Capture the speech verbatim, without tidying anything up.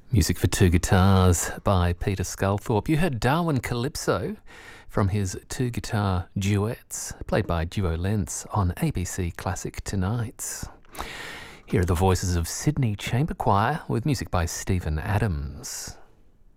Music for two guitars by Peter Sculthorpe. You heard Darwin Calypso from his two guitar duets, played by Duo Lens on A B C Classic Tonight. Here are the voices of Sydney Chamber Choir with music by Stephen Adams.